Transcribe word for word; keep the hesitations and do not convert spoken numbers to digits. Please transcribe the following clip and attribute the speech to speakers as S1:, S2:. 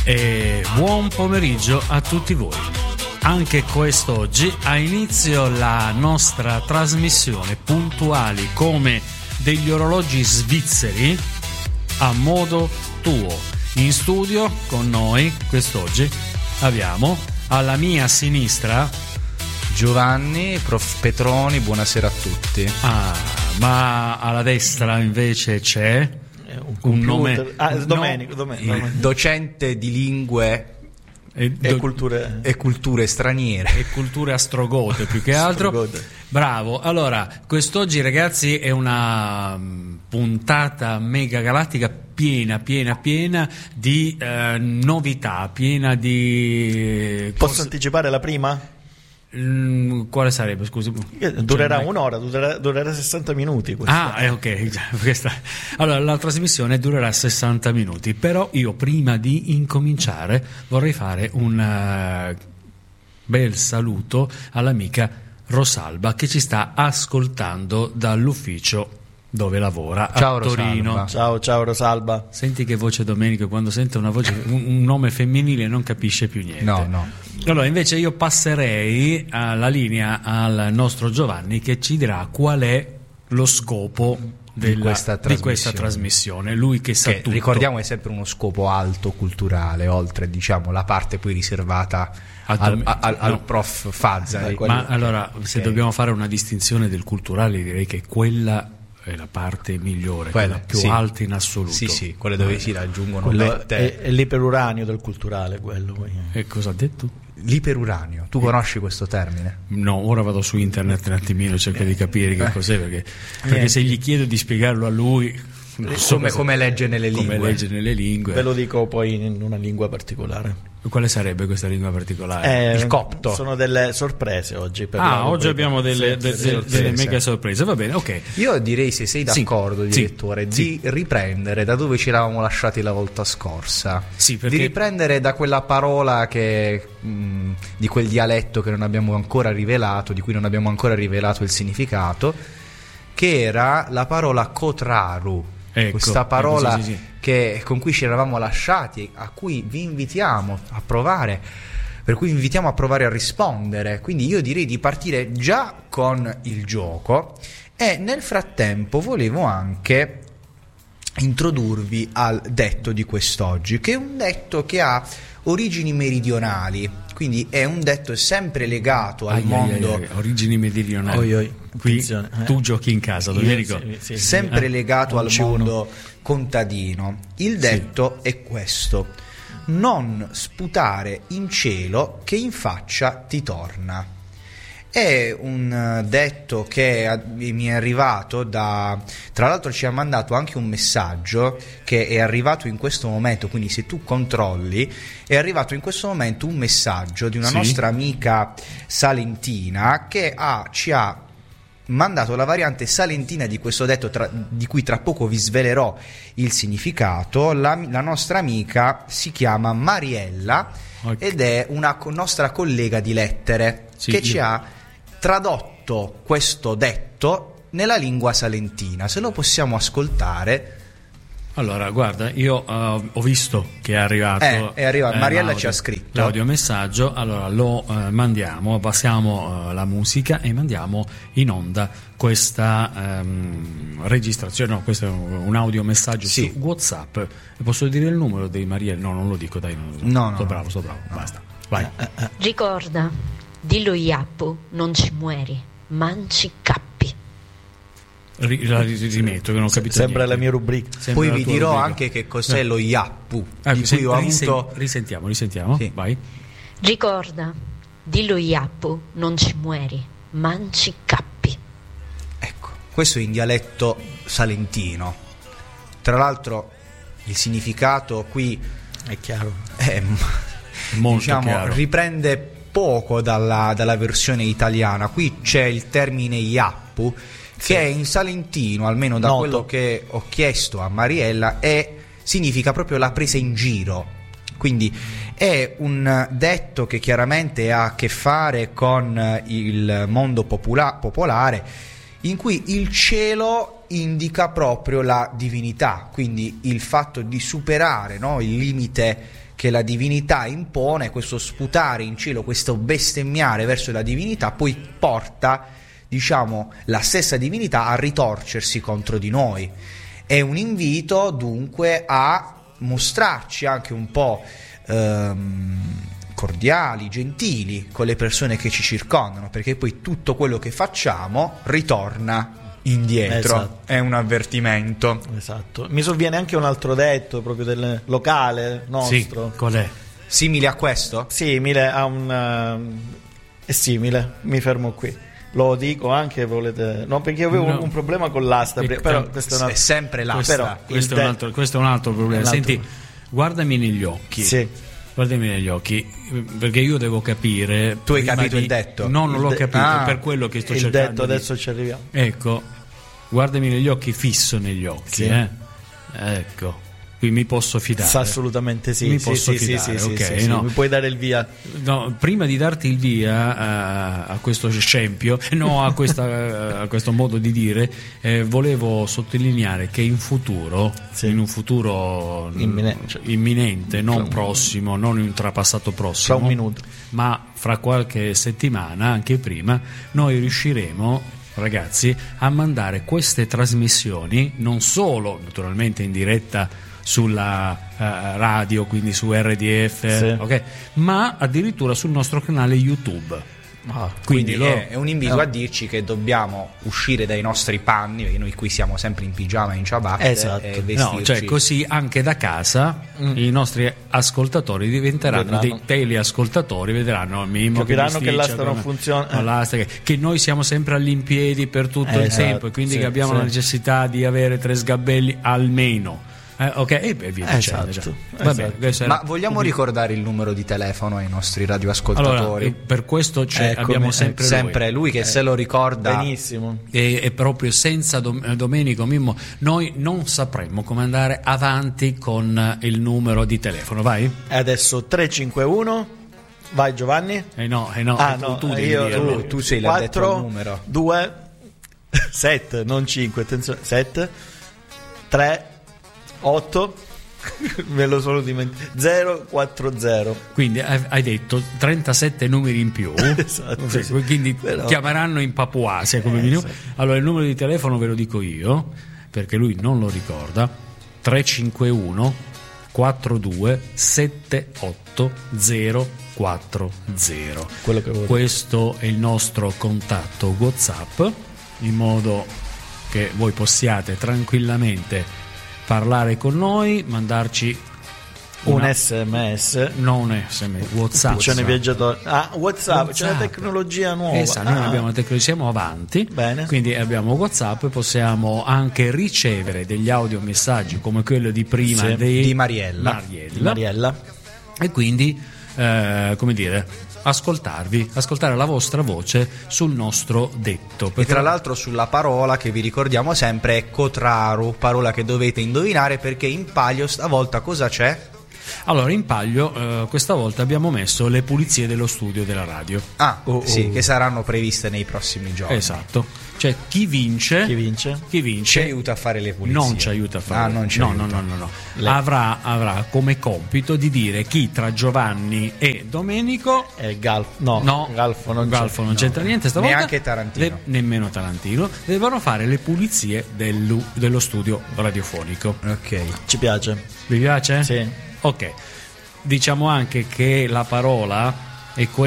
S1: e buon pomeriggio a tutti voi. Anche quest'oggi ha inizio la nostra trasmissione puntuali come degli orologi svizzeri a modo tuo. In studio con noi quest'oggi abbiamo alla mia sinistra
S2: Giovanni, prof Petroni, buonasera a tutti.
S1: Ah, ma alla destra invece c'è
S3: un,
S1: un nome
S3: ah, Domenico,
S1: no,
S3: Domenico,
S2: il docente di lingue
S1: e,
S3: e,
S1: do,
S3: culture.
S2: e culture straniere
S1: e culture astrogote più che altro.
S3: Astrogote.
S1: Bravo. Allora, quest'oggi ragazzi è una puntata mega galattica piena, piena, piena di eh, novità, piena di...
S3: Posso
S1: cose...
S3: anticipare la prima?
S1: Mm, quale sarebbe, scusi?
S3: Durerà
S1: cioè,
S3: un'ora, durerà, durerà sessanta minuti questa.
S1: Ah, eh, ok. Questa... Allora, la trasmissione durerà sessanta minuti, però io prima di incominciare vorrei fare un uh, bel saluto all'amica Rosalba che ci sta ascoltando dall'ufficio dove lavora
S2: ciao,
S1: a Torino.
S2: Rosalba.
S3: Ciao, ciao Rosalba.
S1: Senti che voce Domenico, quando sente una voce, un, un nome femminile non capisce più niente.
S2: No, no.
S1: Allora invece io passerei la linea al nostro Giovanni che ci dirà qual è lo scopo della,
S2: di, questa
S1: di questa trasmissione. Lui che sa
S2: che,
S1: tutto.
S2: ricordiamo, è sempre uno scopo alto culturale, oltre diciamo la parte poi riservata al, al, al, al
S1: no.
S2: prof Fazzari.
S1: Ma allora se
S2: okay.
S1: dobbiamo fare una distinzione del culturale, direi che quella è la parte migliore,
S2: quella,
S1: quella più
S2: sì.
S1: alta in assoluto.
S2: Sì, sì, quelle dove eh. si raggiungono
S3: quello
S2: mette...
S3: è, è l'iperuranio del culturale, quello.
S1: E cosa ha detto?
S2: L'iperuranio, tu conosci questo termine?
S1: No, ora vado su internet un attimino e cerco di capire che cos'è, perché, perché se gli chiedo di spiegarlo a lui non so
S2: come, come legge nelle
S1: come
S2: lingue
S1: legge nelle lingue.
S3: Ve lo dico poi in una lingua particolare.
S1: Quale sarebbe questa lingua particolare?
S3: Eh,
S2: il copto.
S3: Sono delle sorprese oggi per
S1: Ah, oggi abbiamo delle,
S3: sì,
S1: de,
S3: sì,
S1: de,
S3: sì,
S1: delle
S3: sì.
S1: mega sorprese, va bene, ok.
S2: Io direi, se sei d'accordo,
S1: sì,
S2: direttore,
S1: sì,
S2: di riprendere da dove ci eravamo lasciati la volta scorsa.
S1: Sì, perché...
S2: Di riprendere da quella parola che mh, di quel dialetto che non abbiamo ancora rivelato, di cui non abbiamo ancora rivelato il significato, che era la parola kotraru.
S1: Ecco,
S2: questa parola
S1: ecco, sì, sì, sì.
S2: Che, con cui ci eravamo lasciati, a cui vi invitiamo a provare, per cui vi invitiamo a provare a rispondere. Quindi io direi di partire già con il gioco e nel frattempo volevo anche introdurvi al detto di quest'oggi, che è un detto che ha origini meridionali, quindi è un detto sempre legato al
S1: ai,
S2: mondo
S1: ai, ai, origini meridionali.
S3: Oi, oi.
S1: Qui
S3: eh.
S1: tu giochi in casa, Domenico.
S3: Sì, sì, sì,
S2: sempre
S3: eh.
S2: legato al mondo
S3: uno.
S2: contadino. Il detto sì. è questo: non sputare in cielo che in faccia ti torna. È un detto che mi è arrivato da... Tra l'altro ci ha mandato anche un messaggio che è arrivato in questo momento, quindi se tu controlli, è arrivato in questo momento un messaggio di una sì. nostra amica salentina che ha, ci ha mandato la variante salentina di questo detto, tra, di cui tra poco vi svelerò il significato. La, la nostra amica si chiama Mariella, okay. ed è una nostra collega di lettere sì, che io. ci ha tradotto questo detto nella lingua salentina. Se lo possiamo ascoltare.
S1: Allora, guarda, io uh, ho visto che è arrivato.
S2: Eh, è arrivato. Eh, Mariella
S1: l'audio,
S2: ci ha scritto
S1: l'audiomessaggio. Allora lo uh, mandiamo, passiamo uh, la musica e mandiamo in onda questa um, registrazione. No, questo è un audiomessaggio
S2: sì.
S1: su WhatsApp. Posso dire il numero di Mariella? No, non lo dico, dai. Non,
S2: no,
S1: sto
S2: no,
S1: bravo, sto bravo.
S2: No.
S1: Basta. Vai.
S3: Eh, eh.
S4: Ricorda, dillo Iappu, non ci muori, manci cappi.
S1: La rimetto che non ho capito
S3: sembra
S1: niente.
S3: la mia rubrica.
S1: Sembra
S2: poi vi dirò
S1: rubrica.
S2: anche che cos'è eh. lo Iappu,
S1: ah,
S2: di cui ho
S1: risen-
S2: avuto...
S1: risentiamo risentiamo
S2: sì.
S1: Vai.
S4: Ricorda, dillo Iappu, non ci muori, manci cappi.
S2: Ecco, questo è in dialetto salentino. Tra l'altro il significato qui
S3: è chiaro,
S2: è
S1: molto
S2: diciamo,
S1: chiaro.
S2: riprende poco dalla, dalla versione italiana. Qui c'è il termine Iappu, che è in salentino, almeno da
S3: Noto.
S2: quello che ho chiesto a Mariella, e significa proprio la presa in giro. Quindi è un detto che chiaramente ha a che fare con il mondo popula- popolare, in cui il cielo indica proprio la divinità, quindi il fatto di superare, no, il limite che la divinità impone, questo sputare in cielo, questo bestemmiare verso la divinità, poi porta, diciamo, la stessa divinità a ritorcersi contro di noi. È un invito dunque a mostrarci anche un po' ehm, cordiali, gentili con le persone che ci circondano, perché poi tutto quello che facciamo ritorna indietro.
S3: Esatto.
S2: È un avvertimento.
S3: Esatto. Mi sovviene anche un altro detto proprio del locale nostro.
S1: Sì, qual è?
S2: Simile a questo?
S3: Simile a un uh, è simile, mi fermo qui. Lo dico anche, volete. No, perché avevo
S1: No.
S3: un problema con l'asta,
S1: E-
S3: però
S1: eh,
S3: questo è, una...
S2: È sempre là.
S1: Questo,
S3: però
S1: questo
S3: il
S1: è un
S3: de-
S1: altro, questo è un altro problema.
S3: un altro-
S1: Senti, guardami negli occhi.
S3: Sì.
S1: Guardami negli occhi, perché io devo capire.
S2: Tu hai
S1: prima
S2: capito
S1: di-
S2: il detto?
S1: No, non
S3: Il
S1: l'ho
S3: de-
S1: capito,
S2: Ah,
S1: per quello che sto
S3: il
S1: cercando.
S3: detto
S1: di-
S3: adesso ci arriviamo.
S1: Ecco, guardami negli occhi, fisso negli occhi,
S3: Sì.
S1: eh. Ecco, qui mi posso fidare.
S3: Assolutamente sì.
S1: Mi
S3: sì,
S1: posso
S3: sì,
S1: fidare,
S3: sì, sì,
S1: ok,
S3: sì, sì,
S1: no.
S3: mi puoi dare il via.
S1: No, prima di darti il via a, a questo scempio, no, a, questa, a questo modo di dire, eh, volevo sottolineare che in futuro,
S3: Sì.
S1: in un futuro
S3: Immine-
S1: cioè, imminente, non
S3: Fra-
S1: prossimo, non in un trapassato prossimo,
S3: Fra un minuto.
S1: ma fra qualche settimana, anche prima, noi riusciremo, ragazzi, a mandare queste trasmissioni non solo naturalmente in diretta sulla eh, radio, quindi su R D F,
S3: Sì.
S1: ok, ma addirittura sul nostro canale YouTube.
S3: Ah,
S1: Quindi,
S2: Quindi
S1: loro-
S2: è, è un invito a dirci che dobbiamo uscire dai nostri panni, perché noi qui siamo sempre in pigiama e in ciabatte,
S3: Esatto.
S2: e
S1: no,
S2: vestirci.
S1: cioè così anche da casa
S3: Mm.
S1: i nostri ascoltatori diventeranno
S3: Vedranno.
S1: dei teleascoltatori, vedranno Mimmo
S3: Capiranno
S1: che,
S3: che
S1: bisticcia
S3: l'asta non
S1: con-
S3: funziona.
S1: con l'asta, che, che noi siamo sempre all'impiedi per tutto il
S3: Esatto,
S1: tempo e quindi
S3: sì,
S1: che abbiamo
S3: sì.
S1: la necessità di avere tre sgabelli almeno. Eh, ok, e via dicendo,
S3: Esatto,
S1: cioè. Va
S3: esatto.
S1: bene, questo era-
S2: Ma vogliamo ricordare il numero di telefono ai nostri radioascoltatori?
S1: allora, eh, per questo c'è,
S3: Eccomi,
S1: abbiamo
S3: eh,
S1: sempre lui.
S2: Sempre lui che se lo ricorda.
S3: benissimo.
S1: E, e proprio senza Dom- eh, Domenico Mimmo noi non sapremmo come andare avanti con eh, il numero di telefono. Vai?
S3: E adesso tre cinque uno. Vai Giovanni.
S1: Eh no, eh no,
S3: Ah
S1: tu,
S3: no,
S1: tu devi
S3: io
S1: dirlo.
S2: tu- tu sei l'addetto al
S3: quattro,
S2: numero.
S3: due, sette, non cinque, attenzione, sette, tre, otto, me lo sono dimenticato, zero quattro zero.
S1: Quindi hai hai detto trentasette numeri in più.
S3: Esatto,
S1: Sì,
S3: sì.
S1: quindi
S3: Però-
S1: chiameranno in Papuasia come
S3: Eh,
S1: minimo.
S3: sì.
S1: Allora il numero di telefono ve lo dico io perché lui non lo ricorda. tre cinque uno quattro due sette otto zero quattro zero.
S3: Quello che volevo.
S1: Questo è il nostro contatto WhatsApp, in modo che voi possiate tranquillamente parlare con noi, mandarci
S3: Un
S1: una-
S3: sms.
S1: non è S M S, WhatsApp.
S3: Piccione viaggiatore. Ah, WhatsApp, c'è la
S1: WhatsApp.
S3: tecnologia nuova.
S1: Esatto, noi
S3: Ah,
S1: abbiamo la tecnologia, siamo avanti.
S3: Bene.
S1: Quindi abbiamo WhatsApp e possiamo anche ricevere degli audiomessaggi come quello di prima
S3: Sì,
S1: dei-
S2: di Mariella.
S1: Mariella.
S3: Mariella.
S1: E quindi, eh, come dire, ascoltarvi, ascoltare la vostra voce sul nostro detto.
S2: E
S1: Perché
S2: tra l'altro sulla parola che vi ricordiamo sempre è Cotraru, parola che dovete indovinare, perché in palio stavolta cosa c'è?
S1: allora in palio eh, questa volta abbiamo messo le pulizie dello studio della radio.
S2: Ah,
S3: Oh,
S2: sì,
S3: oh.
S2: che saranno previste nei prossimi giorni.
S1: Esatto. Cioè chi vince,
S3: Chi vince?
S1: chi
S2: Ci
S1: vince
S2: aiuta a fare le pulizie.
S1: non ci aiuta a fare.
S2: Ah, non ci
S1: no,
S2: aiuta.
S1: no, no, no, no.
S3: Le-
S1: Avrà, avrà come compito di dire chi tra Giovanni e Domenico.
S3: È Galfo. No,
S1: No,
S3: Galfo non
S1: Galfo
S3: c'è.
S1: non c'entra niente stavolta.
S2: Neanche Tarantino.
S1: Le- nemmeno Tarantino. Devono fare le pulizie dello, dello studio radiofonico.
S2: Ok.
S3: Ci piace.
S1: Vi piace?
S3: Sì.
S1: Ok. Diciamo anche che la parola è quella